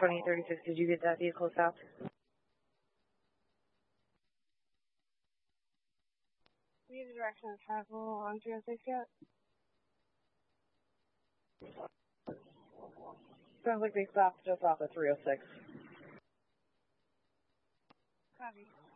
2836, did you get that vehicle south? Do you have the direction of travel on 306 yet? Sounds like they stopped just off of 306. Copy.